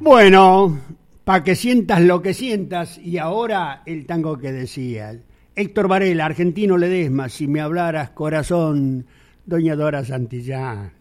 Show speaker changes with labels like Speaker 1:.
Speaker 1: Bueno, para que sientas lo que sientas, y ahora el tango que decías. Héctor Varela, Argentino Ledesma, si me hablaras corazón, doña Dora Santillán.